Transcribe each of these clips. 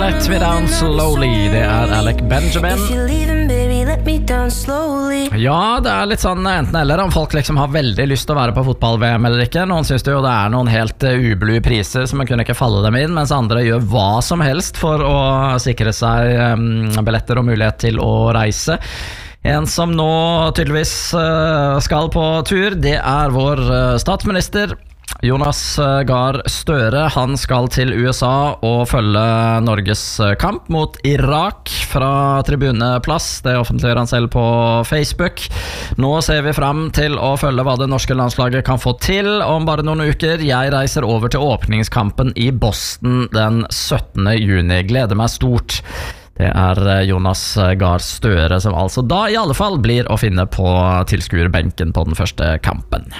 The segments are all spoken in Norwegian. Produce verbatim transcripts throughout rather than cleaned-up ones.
Let Me Down Slowly. Det er Alec Benjamin. Ja, det er litt sånn enten eller om folk liksom har veldig lyst til å være på fotball-V M eller ikke. Noen synes det jo det er noen helt uh, ublude priser så man kunne ikke falle dem inn, mens andre gjør hva som helst for å sikre seg um, billetter og mulighet til å reise. En som nå tydeligvis uh, skal på tur, det er vår uh, statsminister Jonas Gahr Støre. Han skal til U S A og følge Norges kamp mot Irak fra tribuneplass. Det offentliggjør han selv på Facebook. Nå ser vi frem til å følge hva det norske landslaget kan få til om bare noen uker. Jeg reiser over til åpningskampen i Boston den syttende juni. Gleder meg stort. Det er Jonas Gahr Støre som altså da i alle fall blir å finne på tilskuerbenken på den første kampen.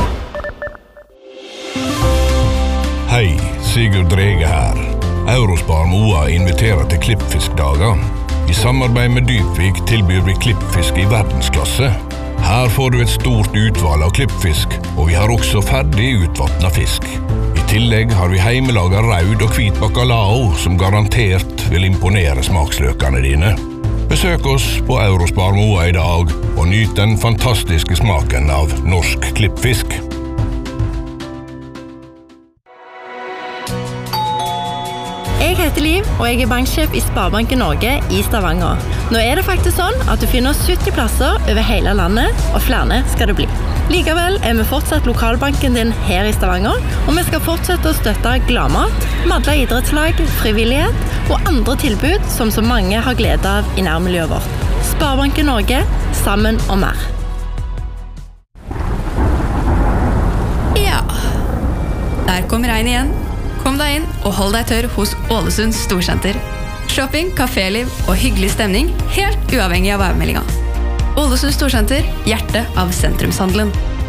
Hei, Sigurd Drege her. Eurospar Moa inviterer til klippfiskdager. I samarbeid med Dypvik tilbyr vi klippfisk i verdensklasse. Her får du et stort utvalg av klippfisk, og vi har også ferdig utvattnet fisk. I tillegg har vi heimelaget raud og hvit bacalao, som garantert vil imponere smaksløkene dine. Besøk oss på Eurospar Moa i dag, og nyt den fantastiske smaken av norsk klippfisk. Jeg heter Liv, og jeg er banksjef i Sparebanken Norge i Stavanger. Nå er det faktisk sånn at du finner sytti plasser over hele landet, og flere skal det bli. Likevel er vi fortsatt lokalbanken din her i Stavanger, og vi skal fortsette å støtte gladmat, madla idrettslag, frivillighet og andre tilbud som så mange har glede av i nærmiljøet vårt. Sparebanken Norge, sammen og mer. Ja, der kom regn igjen. Kom deg inn og hold deg tørr hos Ålesund Storsenter. Shopping, kaféliv og hyggelig stemning, helt uavhengig av værmeldinga. Ålesund Storsenter, hjertet av sentrumshandelen.